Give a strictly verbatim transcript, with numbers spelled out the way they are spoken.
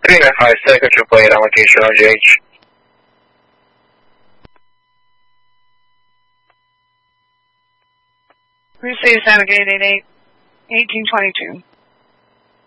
three nine five, second triple eight on location on G H. Mercedes Navigate eight eight, eighteen twenty-two.